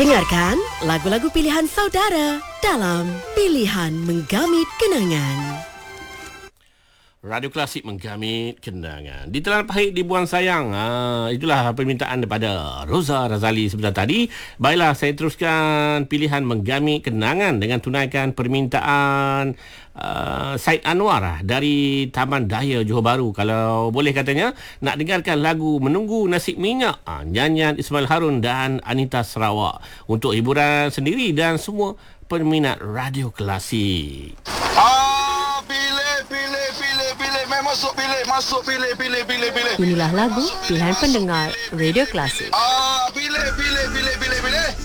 Dengarkan lagu-lagu pilihan saudara dalam Pilihan Menggamit Kenangan. Radio Klasik menggamit kenangan. Ditelan pahit dibuang sayang. Itulah permintaan daripada Roza Razali sebentar tadi. Baiklah, saya teruskan pilihan menggamit kenangan dengan tunaikan permintaan Syed Anwar dari Taman Daya Johor Bahru. Kalau boleh katanya nak dengarkan lagu Menunggu Nasib Minyak, nyanyian Ismail Harun dan Anita Sarawak, untuk hiburan sendiri dan semua peminat Radio Klasik. Masuk pilih. Inilah lagu pilihan pendengar Radio Klasik.